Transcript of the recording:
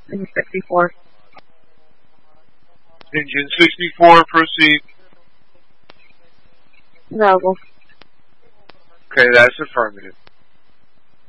Engine 64. Engine 64, proceed. Available. Okay, that's affirmative.